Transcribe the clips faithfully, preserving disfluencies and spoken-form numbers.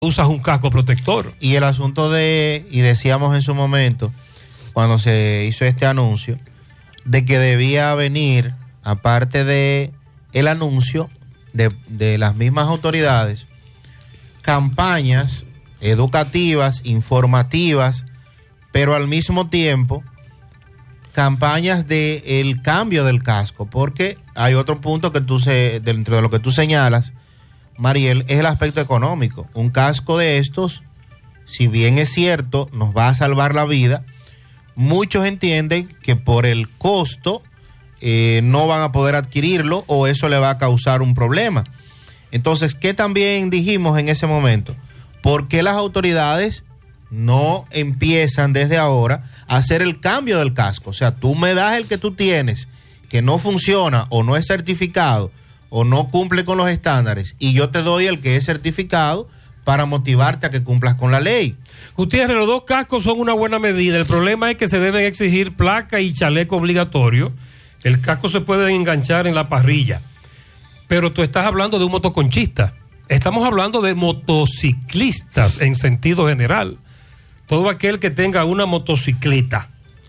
usas un casco protector. Y el asunto de, y decíamos en su momento, cuando se hizo este anuncio, de que debía venir, aparte de el anuncio de, de las mismas autoridades, campañas educativas, informativas, pero al mismo tiempo campañas de el cambio del casco, porque hay otro punto que tú se, dentro de lo que tú señalas, Mariel, es el aspecto económico. Un casco de estos, si bien es cierto, nos va a salvar la vida, muchos entienden que por el costo eh, no van a poder adquirirlo o eso le va a causar un problema. Entonces, ¿qué también dijimos en ese momento? ¿Por qué las autoridades no empiezan desde ahora a hacer el cambio del casco? O sea, tú me das el que tú tienes, que no funciona o no es certificado o no cumple con los estándares, y yo te doy el que es certificado para motivarte a que cumplas con la ley. Gutiérrez, los dos cascos son una buena medida. El problema es que se deben exigir placa y chaleco obligatorio. El casco se puede enganchar en la parrilla. Pero tú estás hablando de un motoconchista. Estamos hablando de motociclistas en sentido general. Todo aquel que tenga una motocicleta.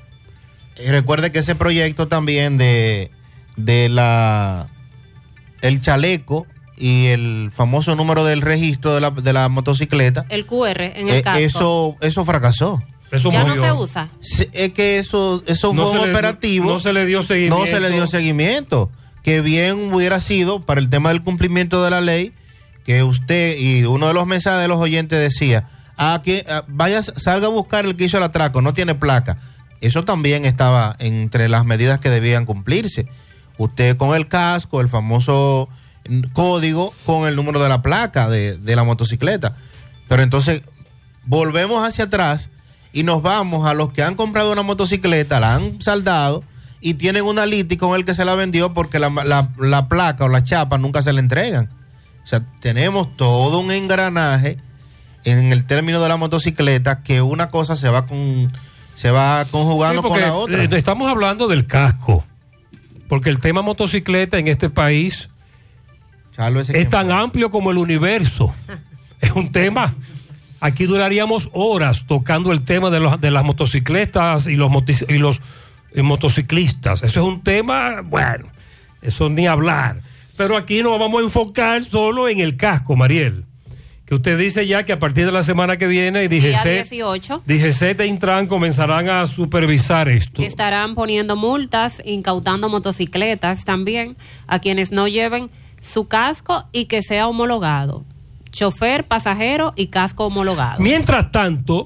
Y recuerde que ese proyecto también de, de la el chaleco y el famoso número del registro de la, de la motocicleta, el Q R en el eh, casco. Eso, eso fracasó. Eso ya murió. no se usa. Sí, es que eso, eso No fue un le- operativo. no se le dio seguimiento. No se le dio seguimiento. Que bien hubiera sido para el tema del cumplimiento de la ley, que usted y uno de los mensajes de los oyentes decía, ah, que ah, vaya, salga a buscar el que hizo el atraco, no tiene placa. Eso también estaba entre las medidas que debían cumplirse. Usted con el casco, el famoso código con el número de la placa de, de la motocicleta. Pero entonces volvemos hacia atrás y nos vamos a los que han comprado una motocicleta, la han saldado y tienen una liti con el que se la vendió porque la, la, la placa o la chapa nunca se la entregan. O sea, tenemos todo un engranaje en el término de la motocicleta que una cosa se va con se va conjugando Sí, porque, con la otra. eh, estamos hablando del casco, porque el tema motocicleta en este país Chalo, ese es tan tiempo. amplio como el universo. Es un tema. Aquí duraríamos horas tocando el tema de, los, de las motocicletas y los, motis, y los eh, motociclistas. Eso es un tema, bueno, eso ni hablar. Pero aquí nos vamos a enfocar solo en el casco, Mariel. Que usted dice ya que a partir de la semana que viene, Día D G C, dieciocho. D G C e Intran comenzarán a supervisar esto. Estarán poniendo multas, incautando motocicletas también a quienes no lleven su casco y que sea homologado. Chofer, pasajero y casco homologado. Mientras tanto,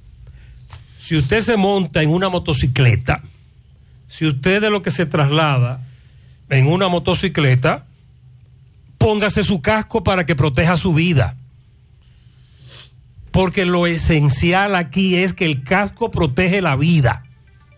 si usted se monta en una motocicleta, si usted de lo que se traslada en una motocicleta, póngase su casco para que proteja su vida. Porque lo esencial aquí es que el casco protege la vida.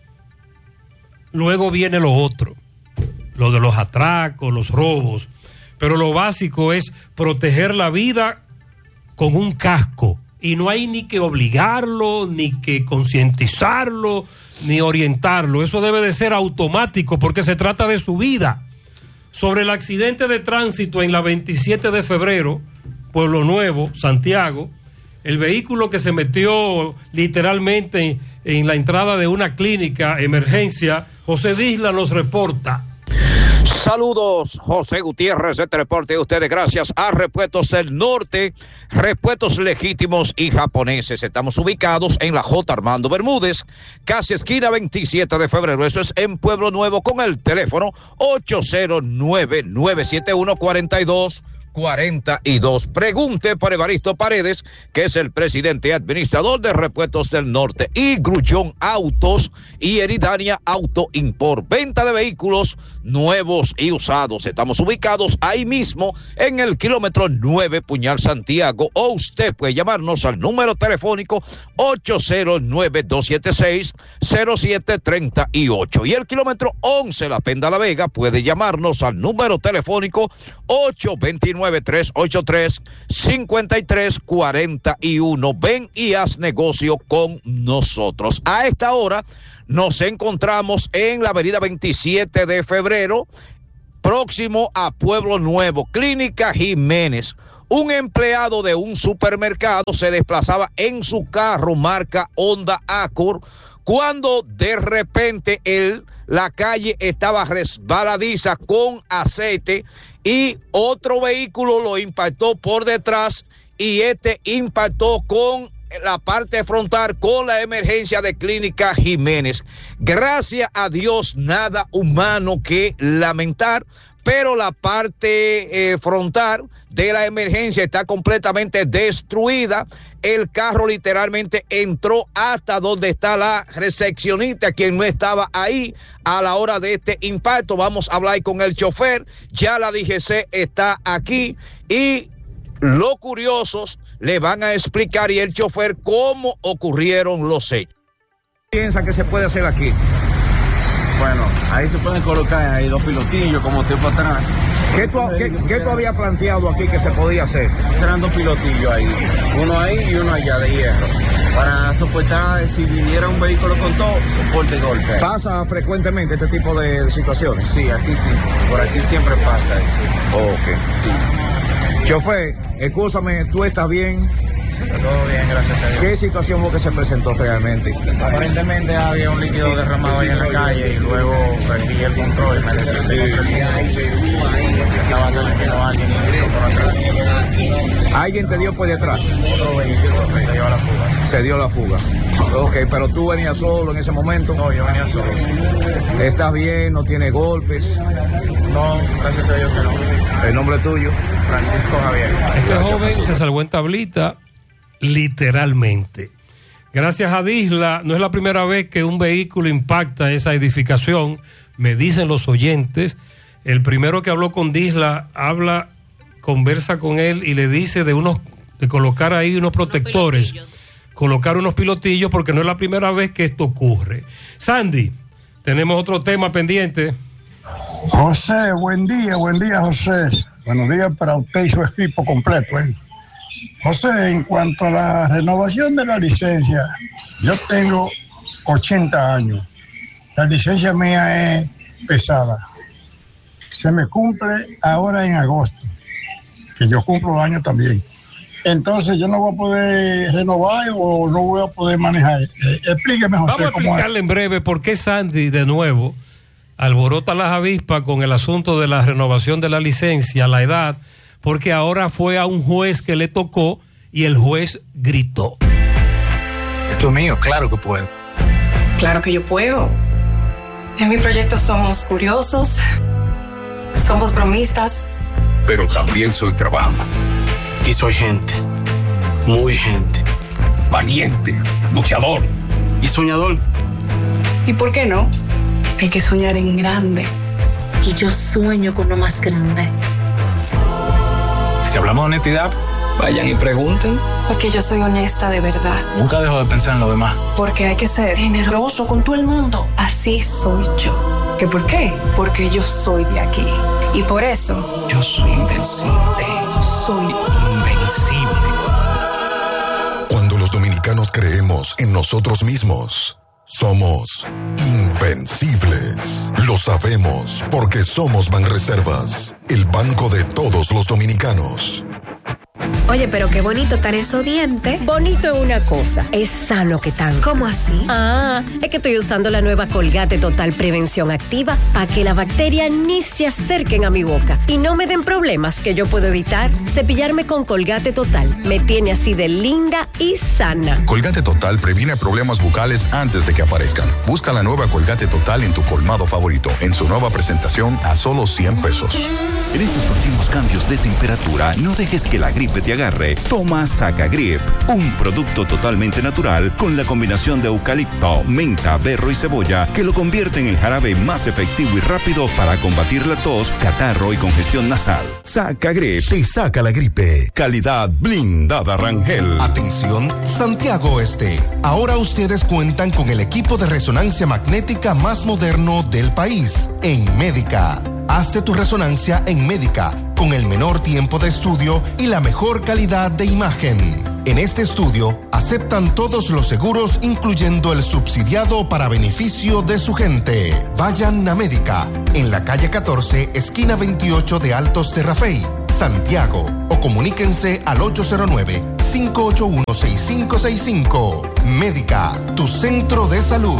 Luego viene lo otro, lo de los atracos, los robos. Pero lo básico es proteger la vida con un casco. Y no hay ni que obligarlo, ni que concientizarlo, ni orientarlo. Eso debe de ser automático porque se trata de su vida. Sobre el accidente de tránsito en la veintisiete de febrero, Pueblo Nuevo, Santiago, el vehículo que se metió literalmente en, en la entrada de una clínica, emergencia, José Disla nos reporta. Saludos, José Gutiérrez, este reporte de ustedes gracias a Repuestos del Norte, repuestos legítimos y japoneses. Estamos ubicados en la J. Armando Bermúdez, casi esquina veintisiete de febrero. Eso es en Pueblo Nuevo con el teléfono ocho cero nueve, nueve siete uno, cuatro dos cuarenta y dos. Pregunte por Evaristo Paredes, que es el presidente y administrador de Repuestos del Norte, y Grullón Autos y Eridania Auto Import. Venta de vehículos nuevos y usados. Estamos ubicados ahí mismo en el kilómetro nueve, Puñal Santiago, o usted puede llamarnos al número telefónico ocho cero nueve, dos siete seis, cero siete tres ocho. Y el kilómetro once, La Penda La Vega, puede llamarnos al número telefónico ocho dos nueve, tres ocho tres, cinco tres cuatro uno. Ven y haz negocio con nosotros. A esta hora nos encontramos en la avenida veintisiete de febrero, próximo a Pueblo Nuevo, Clínica Jiménez. Un empleado de un supermercado se desplazaba en su carro marca Honda Accord cuando de repente el, la calle estaba resbaladiza con aceite y otro vehículo lo impactó por detrás y este impactó con la parte frontal con la emergencia de Clínica Jiménez. Gracias a Dios, nada humano que lamentar, pero la parte eh, frontal de la emergencia está completamente destruida. El carro literalmente entró hasta donde está la recepcionista, quien no estaba ahí a la hora de este impacto. Vamos a hablar con el chofer. Ya la D G C está aquí y los curiosos le van a explicar y el chofer cómo ocurrieron los hechos. ¿Qué piensa que se puede hacer aquí? Bueno, ahí se pueden colocar ahí dos pilotillos como tiempo atrás. ¿Qué tú, qué, ¿Qué tú habías planteado aquí que se podía hacer? Serán dos pilotillos ahí, uno ahí y uno allá de hierro, para soportar si viniera un vehículo con todo, soporte golpe. ¿Pasa frecuentemente este tipo de situaciones? Sí, aquí sí, por aquí siempre pasa eso. Ok. Sí. Chofer, escúchame, ¿tú estás bien? Todo bien, gracias a Dios. ¿Qué situación fue que se presentó realmente? Aparentemente había un líquido derramado ahí en la calle y luego perdí el control y me deshice contra el líquido. Estaba saliendo alguien y por atrás. ¿Alguien te dio por detrás? Otro vehículo que se dio a la fuga. Se dio la fuga. Ok, pero tú venías solo en ese momento. No, yo venía solo. ¿Estás bien? ¿No tienes golpes? No, gracias a Dios que no. ¿El nombre tuyo? Francisco Javier. Este Gracias, joven Francisco. se salvó en tablita, literalmente. Gracias a Disla, no es la primera vez que un vehículo impacta esa edificación, me dicen los oyentes. El primero que habló con Disla habla, conversa con él y le dice de unos, de colocar ahí unos protectores, unos colocar unos pilotillos, porque no es la primera vez que esto ocurre. Sandy, tenemos otro tema pendiente. José, buen día, buen día, José. Buenos días para usted y su equipo completo, ¿eh? José, en cuanto a la renovación de la licencia, yo tengo ochenta años. La licencia mía es pesada. Se me cumple ahora en agosto, que yo cumplo años también. Entonces yo no voy a poder renovar o no voy a poder manejar. Eh, explíqueme, José, Vamos a cómo explicarle es. en breve por qué Sandy, de nuevo, alborota las avispas con el asunto de la renovación de la licencia, la edad, porque ahora fue a un juez que le tocó y el juez gritó. Esto es mío, claro que puedo. Claro que yo puedo. En mi proyecto somos curiosos, somos bromistas. Pero también soy trabajo. Y soy gente, muy gente. Valiente, luchador y soñador. ¿Y por qué no? Hay que soñar en grande. Y yo sueño con lo más grande. Si hablamos de honestidad, vayan y pregunten. Porque yo soy honesta de verdad. Nunca dejo de pensar en lo demás. Porque hay que ser generoso con todo el mundo. Así soy yo. ¿Qué por qué? Porque yo soy de aquí. Y por eso... Yo soy invencible. Soy invencible. Cuando los dominicanos creemos en nosotros mismos, somos invencibles. Lo sabemos porque somos Banreservas, el banco de todos los dominicanos. Oye, pero qué bonito están esos dientes. Bonito es una cosa, es sano que tan. ¿Cómo así? Ah, es que estoy usando la nueva Colgate Total Prevención Activa para que las bacterias ni se acerquen a mi boca y no me den problemas que yo puedo evitar. Cepillarme con Colgate Total me tiene así de linda y sana. Colgate Total previene problemas bucales antes de que aparezcan. Busca la nueva Colgate Total en tu colmado favorito, en su nueva presentación a solo cien pesos. En estos continuos cambios de temperatura, no dejes que la gripe te agarre. Toma Sacagrip, un producto totalmente natural con la combinación de eucalipto, menta, berro y cebolla que lo convierte en el jarabe más efectivo y rápido para combatir la tos, catarro y congestión nasal. Sacagrip te saca la gripe. Calidad blindada Rangel. Atención, Santiago Este. Ahora ustedes cuentan con el equipo de resonancia magnética más moderno del país, en Médica. Hazte tu resonancia en Médica, con el menor tiempo de estudio y la mejor calidad de imagen. En este estudio, aceptan todos los seguros, incluyendo el subsidiado para beneficio de su gente. Vayan a Médica, en la calle catorce, esquina veintiocho de Altos de Rafey, Santiago. O comuníquense al ocho cero nueve, cinco ocho uno, seis cinco seis cinco. Médica, tu centro de salud.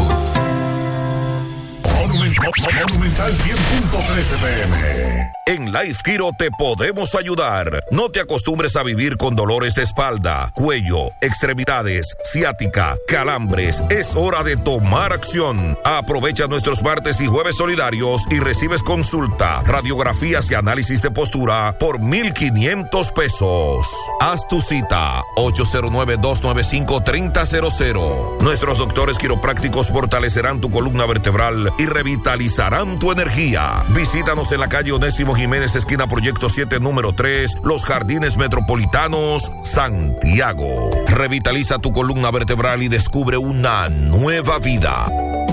Monumental cien punto trece P M. En Life Kiro te podemos ayudar. No te acostumbres a vivir con dolores de espalda, cuello, extremidades, ciática, calambres. Es hora de tomar acción. Aprovecha nuestros martes y jueves solidarios y recibes consulta, radiografías y análisis de postura por mil quinientos pesos. Haz tu cita ocho cero nueve, dos nueve cinco, tres cero cero cero. Nuestros doctores quiroprácticos fortalecerán tu columna vertebral y revitalizarán tu energía. Visítanos en la calle Onésimo Jiménez, esquina Proyecto siete, número tres, Los Jardines Metropolitanos, Santiago. Revitaliza tu columna vertebral y descubre una nueva vida.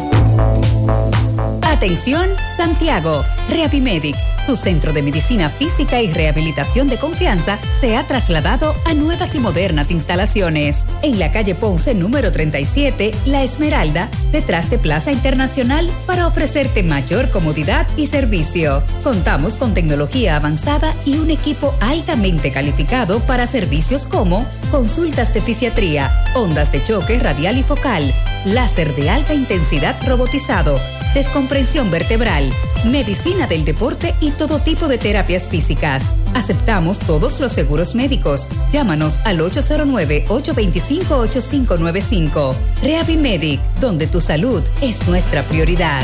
Atención, Santiago. Reavimedic, su centro de medicina física y rehabilitación de confianza, se ha trasladado a nuevas y modernas instalaciones. En la calle Ponce, número treinta y siete, La Esmeralda, detrás de Plaza Internacional, para ofrecerte mayor comodidad y servicio. Contamos con tecnología avanzada y un equipo altamente calificado para servicios como consultas de fisiatría, ondas de choque radial y focal, láser de alta intensidad robotizado, descomprensión vertebral, medicina del deporte y todo tipo de terapias físicas. Aceptamos todos los seguros médicos. Llámanos al ocho cero nueve, ocho dos cinco, ocho cinco nueve cinco. Reavimedic, donde tu salud es nuestra prioridad.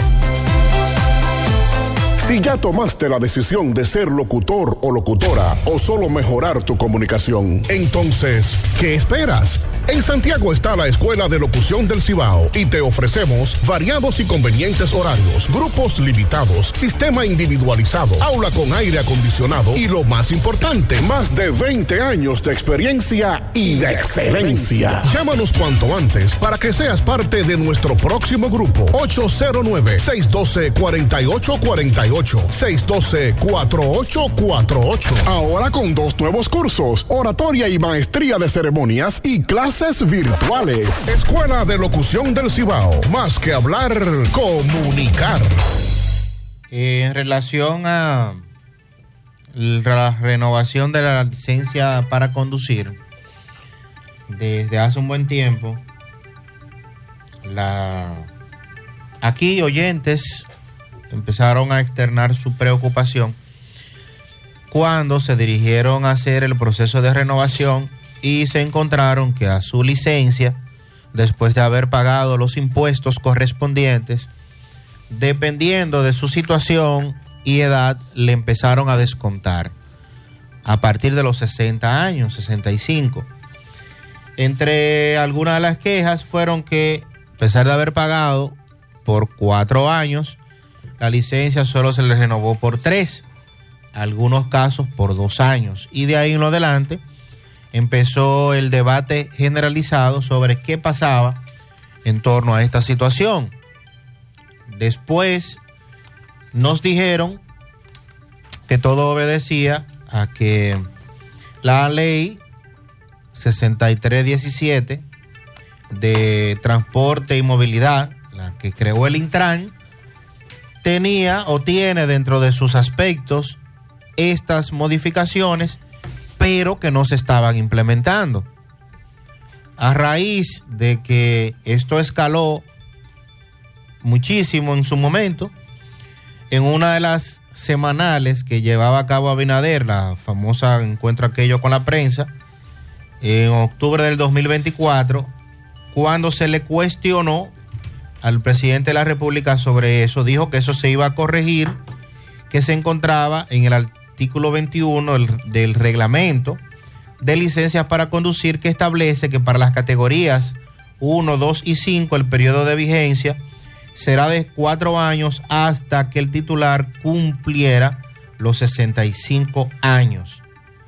Si ya tomaste la decisión de ser locutor o locutora o solo mejorar tu comunicación, entonces, ¿qué esperas? En Santiago está la Escuela de Locución del Cibao y te ofrecemos variados y convenientes horarios, grupos limitados, sistema individualizado, aula con aire acondicionado y lo más importante, más de veinte años de experiencia y de excelencia. Llámanos cuanto antes para que seas parte de nuestro próximo grupo. ocho cero nueve, seis uno dos, cuatro ocho cuatro ocho, seis uno dos, cuatro ocho cuatro ocho. Ahora con dos nuevos cursos, oratoria y maestría de ceremonias y clases virtuales. Escuela de Locución del Cibao. Más que hablar, comunicar. Eh, en relación a la renovación de la licencia para conducir, desde hace un buen tiempo, la aquí oyentes empezaron a externar su preocupación cuando se dirigieron a hacer el proceso de renovación y se encontraron que a su licencia, después de haber pagado los impuestos correspondientes, dependiendo de su situación y edad, le empezaron a descontar a partir de los sesenta años, sesenta y cinco. Entre algunas de las quejas fueron que, a pesar de haber pagado por cuatro años, la licencia solo se le renovó por tres, algunos casos por dos años, y de ahí en lo adelante empezó el debate generalizado sobre qué pasaba en torno a esta situación. Después nos dijeron que todo obedecía a que la ley sesenta y tres diecisiete de transporte y movilidad, la que creó el Intran, tenía o tiene dentro de sus aspectos estas modificaciones, pero que no se estaban implementando. A raíz de que esto escaló muchísimo en su momento, en una de las semanales que llevaba a cabo Abinader, la famosa encuentro aquello con la prensa, en octubre del dos mil veinticuatro, cuando se le cuestionó al presidente de la República sobre eso, dijo que eso se iba a corregir, que se encontraba en el artículo veintiuno del, del reglamento de licencias para conducir, que establece que para las categorías uno, dos y cinco el periodo de vigencia será de cuatro años hasta que el titular cumpliera los sesenta y cinco años.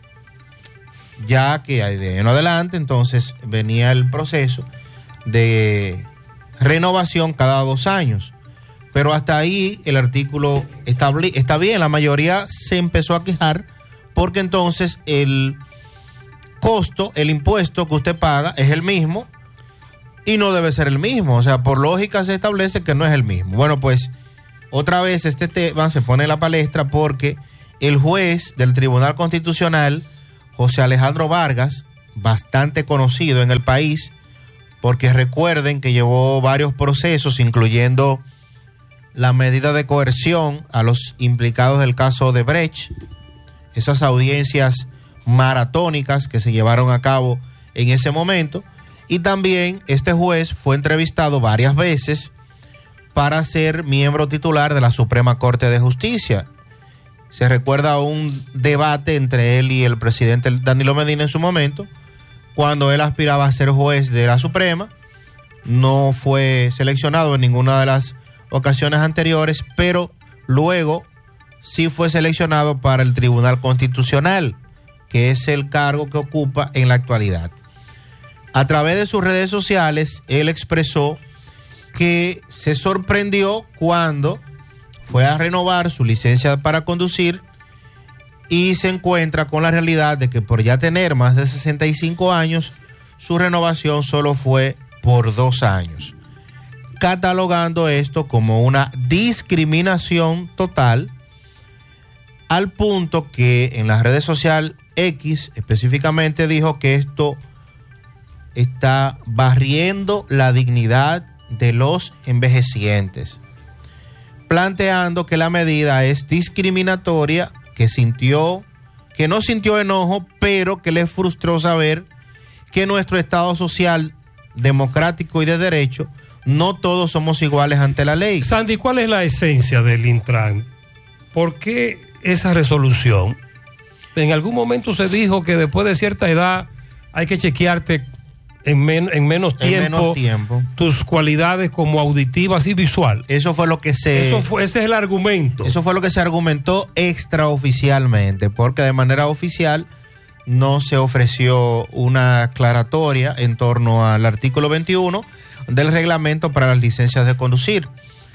Ya que de en adelante entonces venía el proceso de renovación cada dos años. Pero hasta ahí el artículo está, está bien. La mayoría se empezó a quejar porque entonces el costo, el impuesto que usted paga es el mismo y no debe ser el mismo. O sea, por lógica se establece que no es el mismo. Bueno, pues otra vez este tema se pone en la palestra porque el juez del Tribunal Constitucional, José Alejandro Vargas, bastante conocido en el país, porque recuerden que llevó varios procesos, incluyendo la medida de coerción a los implicados del caso de Brecht, esas audiencias maratónicas que se llevaron a cabo en ese momento, y también este juez fue entrevistado varias veces para ser miembro titular de la Suprema Corte de Justicia. Se recuerda un debate entre él y el presidente Danilo Medina en su momento, cuando él aspiraba a ser juez de la Suprema. No fue seleccionado en ninguna de las ocasiones anteriores, pero luego sí fue seleccionado para el Tribunal Constitucional, que es el cargo que ocupa en la actualidad. A través de sus redes sociales, él expresó que se sorprendió cuando fue a renovar su licencia para conducir y se encuentra con la realidad de que por ya tener más de sesenta y cinco años, su renovación solo fue por dos años, catalogando esto como una discriminación total, al punto que en las redes sociales X específicamente dijo que esto está barriendo la dignidad de los envejecientes, planteando que la medida es discriminatoria, que sintió, que no sintió enojo, pero que le frustró saber que nuestro Estado social, democrático y de derecho, no todos somos iguales ante la ley. Sandy, ¿cuál es la esencia del Intran? ¿Por qué esa resolución? En algún momento se dijo que después de cierta edad hay que chequearte en, men en, menos, tiempo, en menos tiempo tus cualidades como auditivas y visual. Eso fue lo que se... Eso fue, ese es el argumento. Eso fue lo que se argumentó extraoficialmente, porque de manera oficial no se ofreció una aclaratoria en torno al artículo veintiuno del reglamento para las licencias de conducir.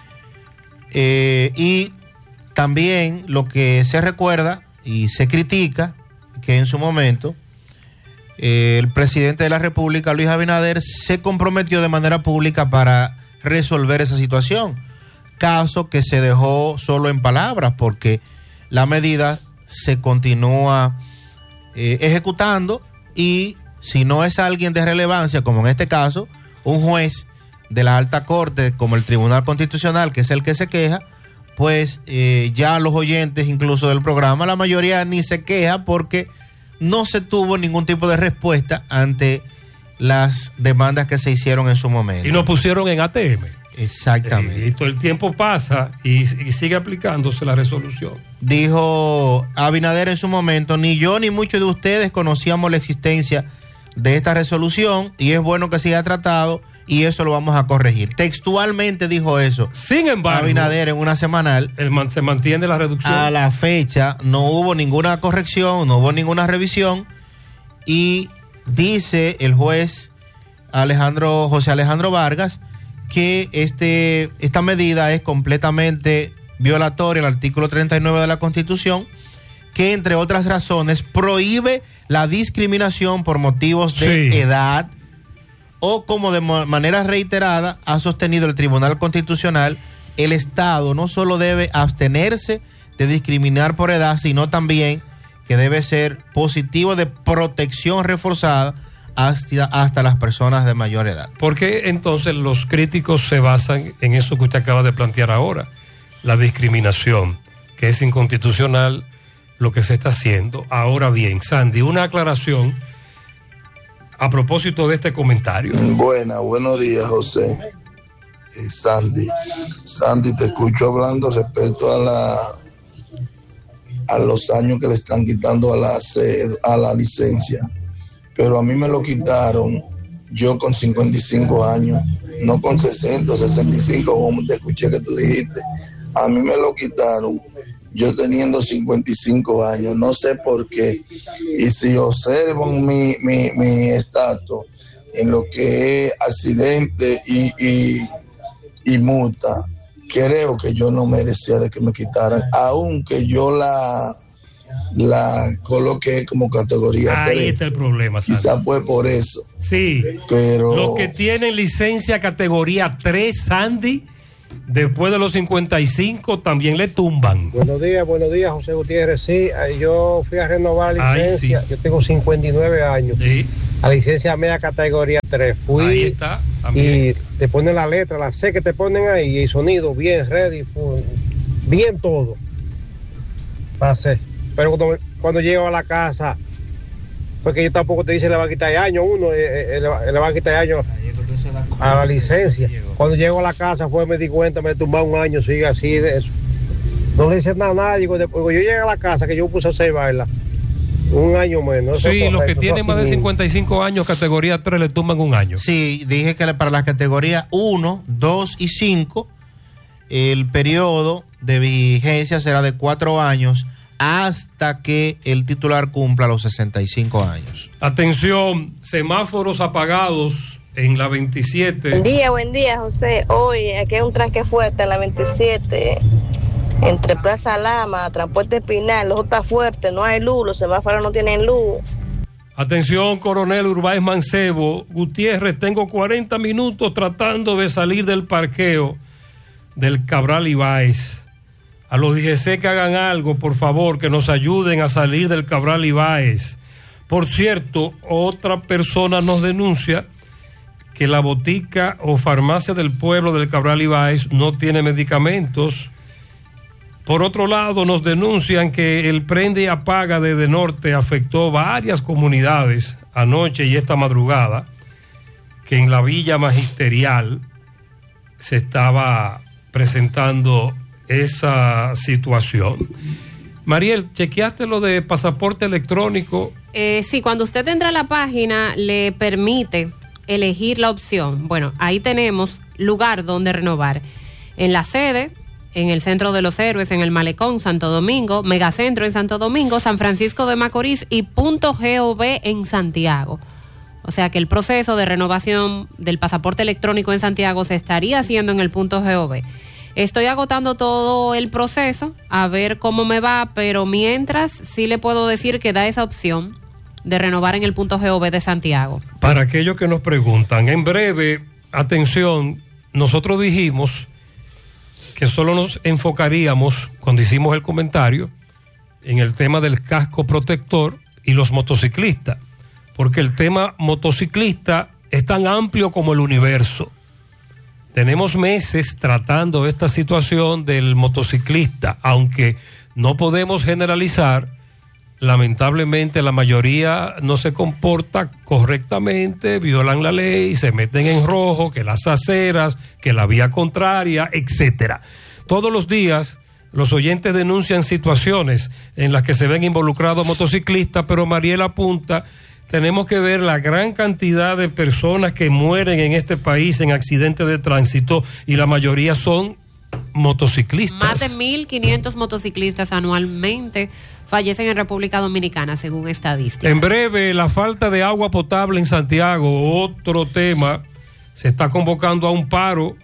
Eh, y también lo que se recuerda y se critica, que en su momento eh, el presidente de la República, Luis Abinader, se comprometió de manera pública para resolver esa situación, caso que se dejó solo en palabras, porque la medida se continúa eh, ejecutando, y si no es alguien de relevancia, como en este caso, un juez de la alta corte, como el Tribunal Constitucional, que es el que se queja, pues eh, ya los oyentes incluso del programa, la mayoría ni se queja porque no se tuvo ningún tipo de respuesta ante las demandas que se hicieron en su momento. Y nos pusieron en A T M. Exactamente. Eh, y todo el tiempo pasa y, y sigue aplicándose la resolución. Dijo Abinader en su momento: ni yo ni muchos de ustedes conocíamos la existencia de esta resolución y es bueno que siga tratado y eso lo vamos a corregir. Textualmente dijo eso. Sin embargo, Abinader en una semanal. El man, se mantiene la reducción. A la fecha no hubo ninguna corrección, no hubo ninguna revisión, y dice el juez Alejandro José Alejandro Vargas que este esta medida es completamente violatoria al artículo treinta y nueve de la Constitución, que entre otras razones prohíbe la discriminación por motivos de sí. edad, o como de manera reiterada ha sostenido el Tribunal Constitucional, el Estado no solo debe abstenerse de discriminar por edad, sino también que debe ser positivo de protección reforzada hasta, hasta las personas de mayor edad. ¿Por qué entonces los críticos se basan en eso que usted acaba de plantear ahora? La discriminación, que es inconstitucional lo que se está haciendo. Ahora bien, Sandy, una aclaración a propósito de este comentario. Buena, buenos días, José. Eh, Sandy. Sandy, te escucho hablando respecto a la a los años que le están quitando a la a la licencia. Pero a mí me lo quitaron yo con cincuenta y cinco años, no con sesenta o sesenta y cinco, como te escuché que tú dijiste. A mí me lo quitaron yo teniendo cincuenta y cinco años, no sé por qué. Y si observan mi, mi, mi estatus en lo que es accidente y, y, y multa, creo que yo no merecía de que me quitaran, aunque yo la, la coloqué como categoría Ahí tres. Está el problema, Sandy. Quizás fue por eso. Sí, pero los que tienen licencia categoría tres, Sandy, después de los cincuenta y cinco también le tumban. Buenos días, buenos días, José Gutiérrez. Sí, yo fui a renovar la licencia. Ay, sí. Yo tengo cincuenta y nueve años. Sí. La licencia media categoría tres. Fui ahí está, y te ponen la letra, la C que te ponen ahí, y sonido bien, ready, full, bien todo. Pasé. Pero cuando, cuando llego a la casa, porque yo tampoco te dice le va a quitar año uno, eh, eh, le, va, le va a quitar año a la licencia. Cuando llego a la casa fue, me di cuenta, me tumbaron un año, sigue así de eso. No le dice nada a nadie. Cuando yo llegué a la casa, que yo puse a observarla, un año menos. Sí, los que tienen más de cincuenta y cinco años, categoría tres, le tumban un año. Sí, dije que para las categorías uno, dos y cinco, el periodo de vigencia será de cuatro años hasta que el titular cumpla los sesenta y cinco años. Atención, semáforos apagados en la veintisiete. Buen día, buen día, José. Hoy aquí hay un tranque fuerte en la veintisiete. Entre Plaza Lama, Transporte Espinal, los está fuerte, no hay luz, los semáforos no tienen luz. Atención, coronel Urbáez Mancebo. Gutiérrez, tengo cuarenta minutos tratando de salir del parqueo del Cabral Ibáez. A los D G C que hagan algo, por favor, que nos ayuden a salir del Cabral Ibáez. Por cierto, otra persona nos denuncia que la botica o farmacia del pueblo del Cabral Ibáez no tiene medicamentos. Por otro lado, nos denuncian que el prende y apaga desde norte afectó varias comunidades anoche y esta madrugada, que en la Villa Magisterial se estaba presentando esa situación. Mariel, ¿chequeaste lo de pasaporte electrónico? Eh, sí, cuando usted entra a la página le permite elegir la opción. Bueno, ahí tenemos lugar donde renovar. En la sede, en el Centro de los Héroes, en el Malecón, Santo Domingo, Megacentro en Santo Domingo, San Francisco de Macorís y Punto Gov en Santiago. O sea que el proceso de renovación del pasaporte electrónico en Santiago se estaría haciendo en el Punto Gov. Estoy agotando todo el proceso, a ver cómo me va, pero mientras sí le puedo decir que da esa opción de renovar en el Punto Gov de Santiago. Para aquellos que nos preguntan, en breve, atención, nosotros dijimos que solo nos enfocaríamos, cuando hicimos el comentario, en el tema del casco protector y los motociclistas, porque el tema motociclista es tan amplio como el universo. Tenemos meses tratando esta situación del motociclista, aunque no podemos generalizar. Lamentablemente la mayoría no se comporta correctamente, violan la ley, se meten en rojo, que las aceras, que la vía contraria, etcétera. Todos los días los oyentes denuncian situaciones en las que se ven involucrados motociclistas, pero Mariela apunta, tenemos que ver la gran cantidad de personas que mueren en este país en accidentes de tránsito y la mayoría son motociclistas. Más de mil quinientos motociclistas anualmente fallecen en República Dominicana, según estadísticas. En breve, la falta de agua potable en Santiago, otro tema. Se está convocando a un paro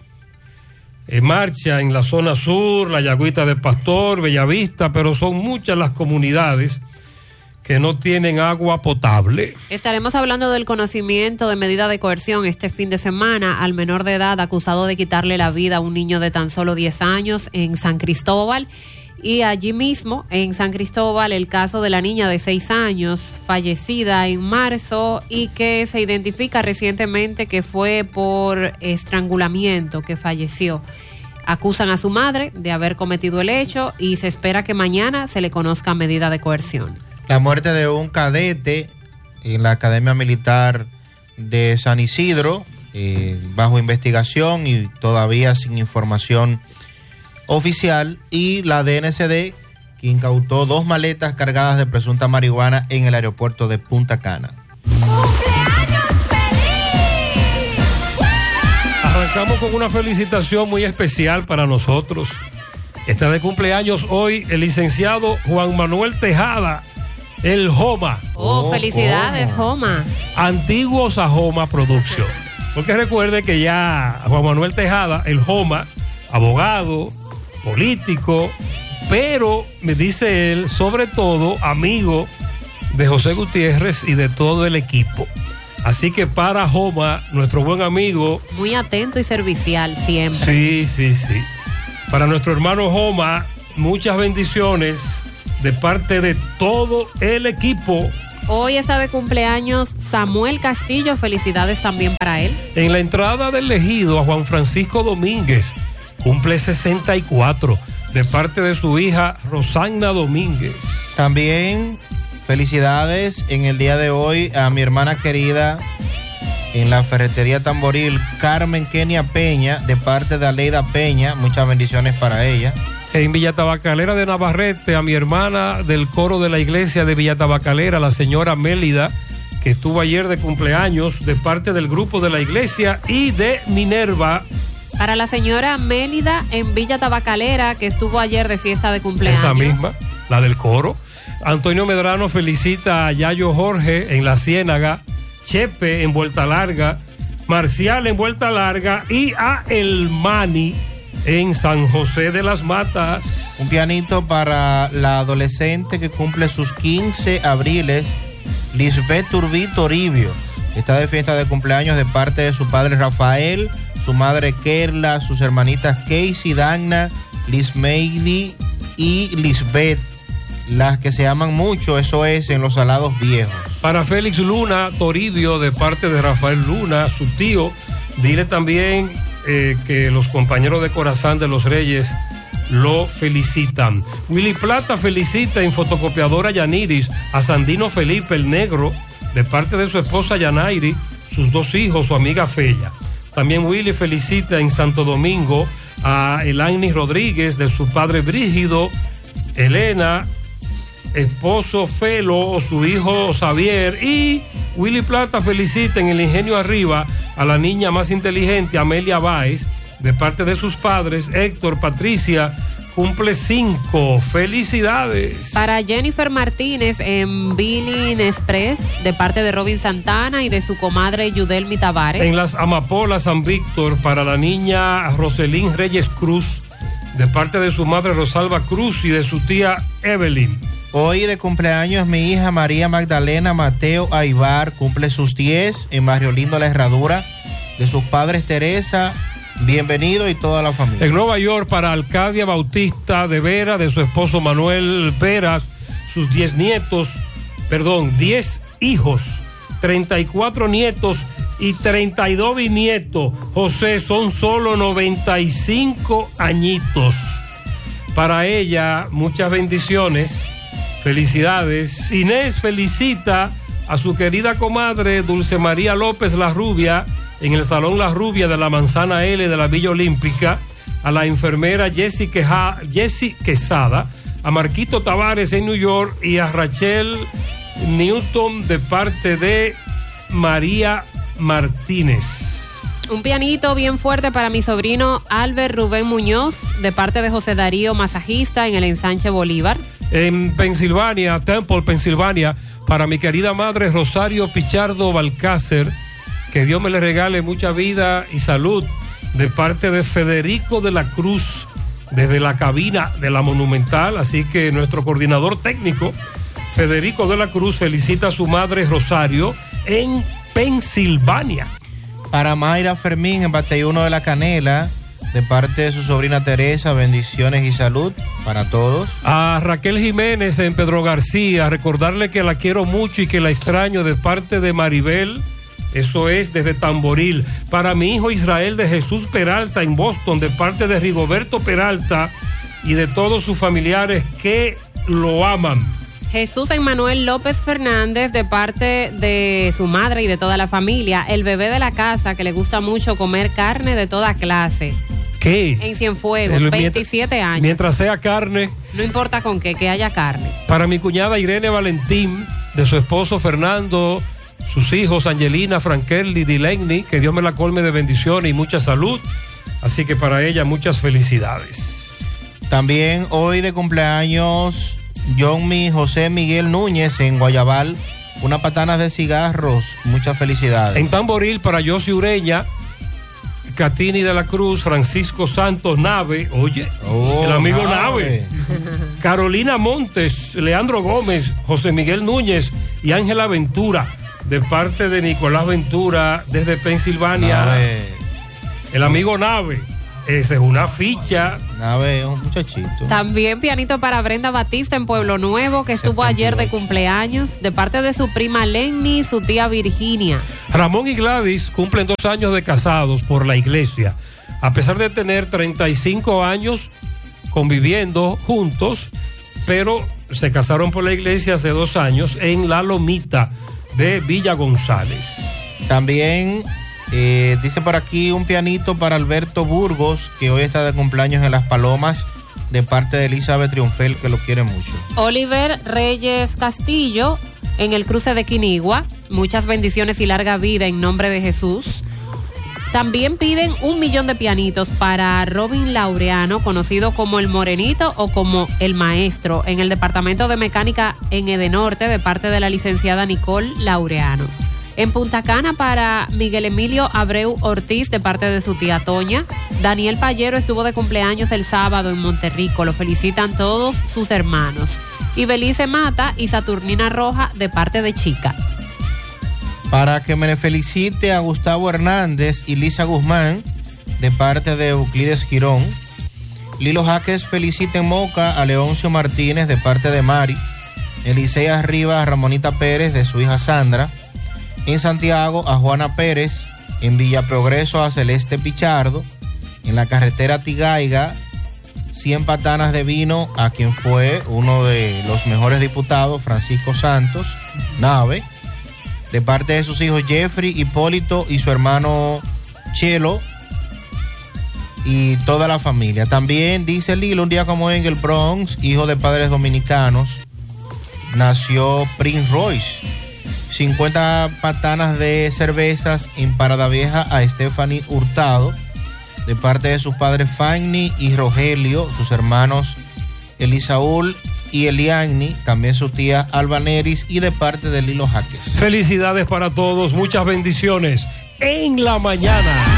en marcha en la zona sur, la Yagüita de Pastor, Bellavista, pero son muchas las comunidades que no tienen agua potable. Estaremos hablando del conocimiento de medida de coerción este fin de semana al menor de edad acusado de quitarle la vida a un niño de tan solo diez años en San Cristóbal. Y allí mismo, en San Cristóbal, el caso de la niña de seis años, fallecida en marzo y que se identifica recientemente que fue por estrangulamiento que falleció. Acusan a su madre de haber cometido el hecho y se espera que mañana se le conozca medida de coerción. La muerte de un cadete en la Academia Militar de San Isidro, eh, bajo investigación y todavía sin información oficial, y la D N C D que incautó dos maletas cargadas de presunta marihuana en el aeropuerto de Punta Cana. ¡Cumpleaños feliz! Arrancamos con una felicitación muy especial para nosotros. Está de cumpleaños hoy el licenciado Juan Manuel Tejada, el Joma. Oh, oh felicidades, oh. Joma. Antiguos a Joma Production. Porque recuerde que ya Juan Manuel Tejada, el Joma, abogado, político, pero me dice él, sobre todo, amigo de José Gutiérrez y de todo el equipo. Así que para Joma, nuestro buen amigo. Muy atento y servicial siempre. Sí, sí, sí. Para nuestro hermano Joma, muchas bendiciones de parte de todo el equipo. Hoy está de cumpleaños Samuel Castillo, felicidades también para él. En la entrada del ejido a Juan Francisco Domínguez, cumple sesenta y cuatro, de parte de su hija Rosagna Domínguez. También felicidades en el día de hoy a mi hermana querida en la ferretería Tamboril, Carmen Kenia Peña, de parte de Aleida Peña, muchas bendiciones para ella. En Villa Tabacalera de Navarrete, a mi hermana del coro de la iglesia de Villa Tabacalera, la señora Mélida, que estuvo ayer de cumpleaños, de parte del grupo de la iglesia y de Minerva. Para la señora Mélida en Villa Tabacalera, que estuvo ayer de fiesta de cumpleaños. Esa misma, la del coro. Antonio Medrano felicita a Yayo Jorge en La Ciénaga, Chepe en Vuelta Larga, Marcial en Vuelta Larga y a El Mani en San José de las Matas. Un pianito para la adolescente que cumple sus quince abriles, Lisbeth Turbí Toribio. Está de fiesta de cumpleaños de parte de su padre Rafael, su madre Kerla, sus hermanitas Casey, Dagna, Lismeidi y Lisbeth, las que se aman mucho, eso es en Los Salados Viejos. Para Félix Luna Toribio, de parte de Rafael Luna, su tío, dile también eh, que los compañeros de Corazán de los Reyes lo felicitan. Willy Plata felicita en fotocopiadora Yaniris a Sandino Felipe el Negro, de parte de su esposa Yanairi, sus dos hijos, su amiga Fella. También Willy felicita en Santo Domingo a Elani Rodríguez, de su padre Brígido, Elena, esposo Felo, su hijo Xavier, y Willy Plata felicita en el Ingenio Arriba a la niña más inteligente, Amelia Báez, de parte de sus padres, Héctor, Patricia, cumple cinco. Felicidades. Para Jennifer Martínez en Billing Express, de parte de Robin Santana y de su comadre Yudelmi Tavares. En las Amapolas San Víctor, para la niña Roselín Reyes Cruz, de parte de su madre Rosalba Cruz y de su tía Evelyn. Hoy de cumpleaños mi hija María Magdalena Mateo Aibar, cumple sus diez en Barrio Lindo La Herradura, de sus padres Teresa, bienvenido y toda la familia. En Nueva York para Alcadia Bautista de Vera, de su esposo Manuel Vera, sus diez nietos, perdón, diez hijos, treinta y cuatro nietos y treinta y dos bisnietos. José, son solo noventa y cinco añitos. Para ella, muchas bendiciones. Felicidades. Inés felicita a su querida comadre Dulce María López La Rubia en el Salón La Rubia de la Manzana L de la Villa Olímpica, a la enfermera Jessie, Queja, Jessie Quesada, a Marquito Tavares en New York y a Rachel Newton de parte de María Martínez. Un pianito bien fuerte para mi sobrino Albert Rubén Muñoz, de parte de José Darío, masajista en el Ensanche Bolívar. En Pensilvania, Temple, Pensilvania, para mi querida madre Rosario Pichardo Balcácer, que Dios me le regale mucha vida y salud, de parte de Federico de la Cruz, desde la cabina de la Monumental. Así que nuestro coordinador técnico, Federico de la Cruz, felicita a su madre Rosario en Pensilvania. Para Mayra Fermín en Bateyuno de la Canela, de parte de su sobrina Teresa, bendiciones y salud para todos. A Raquel Jiménez en Pedro García, recordarle que la quiero mucho y que la extraño, de parte de Maribel, eso es desde Tamboril. Para mi hijo Israel de Jesús Peralta en Boston, de parte de Rigoberto Peralta y de todos sus familiares que lo aman. Jesús Emmanuel López Fernández, de parte de su madre y de toda la familia. El bebé de la casa, que le gusta mucho comer carne de toda clase. ¿Qué? En Cienfuegos, El, veintisiete mientras, años. Mientras sea carne. No importa con qué, que haya carne. Para mi cuñada Irene Valentín, de su esposo Fernando, sus hijos Angelina, Frankelly, Dilegni, que Dios me la colme de bendiciones y mucha salud. Así que para ella muchas felicidades. También hoy de cumpleaños Johnny José Miguel Núñez en Guayabal, una patana de cigarros, muchas felicidades. En Tamboril para Yossi Ureña, Catini de la Cruz, Francisco Santos Nave, oye, oh, el amigo Nave. Nave. Carolina Montes, Leandro Gómez, José Miguel Núñez y Ángela Ventura. de parte de Nicolás Ventura desde Pensilvania. Nave. El amigo Nave. Esa es una ficha. Nave, un muchachito. También pianito para Brenda Batista en Pueblo Nuevo, que estuvo ayer de cumpleaños, de parte de su prima Lenny y su tía Virginia. Ramón y Gladys cumplen dos años de casados por la iglesia. A pesar de tener treinta y cinco años conviviendo juntos, pero se casaron por la iglesia hace dos años en La Lomita de Villa González. También eh, dice por aquí un pianito para Alberto Burgos, que hoy está de cumpleaños en Las Palomas, de parte de Elizabeth Triunfel, que lo quiere mucho. Oliver Reyes Castillo en el cruce de Quinigua, muchas bendiciones y larga vida en nombre de Jesús. También piden un millón de pianitos para Robin Laureano, conocido como el Morenito o como el Maestro, en el Departamento de Mecánica en Edenorte, de parte de la licenciada Nicole Laureano. En Punta Cana para Miguel Emilio Abreu Ortiz, de parte de su tía Toña. Daniel Payero estuvo de cumpleaños el sábado en Monterrico, lo felicitan todos sus hermanos. Y Belice Mata y Saturnina Roja, de parte de Chica. Para que me le felicite a Gustavo Hernández y Lisa Guzmán, de parte de Euclides Girón. Lilo Jaques felicita en Moca a Leoncio Martínez, de parte de Mari. Elisea Rivas a Ramonita Pérez, de su hija Sandra. En Santiago a Juana Pérez. En Villa Progreso a Celeste Pichardo. En la carretera Tigaiga, cien patanas de vino a quien fue uno de los mejores diputados, Francisco Santos Nave, de parte de sus hijos Jeffrey, Hipólito y su hermano Chelo y toda la familia. También dice Lilo, un día como hoy en el Bronx, hijo de padres dominicanos, nació Prince Royce. cincuenta patanas de cervezas en Parada Vieja a Stephanie Hurtado, de parte de sus padres Fanny y Rogelio, sus hermanos Elisaúl y Eliani, también su tía Albaneris, y de parte de Lilo Jaques. Felicidades para todos, muchas bendiciones en la mañana.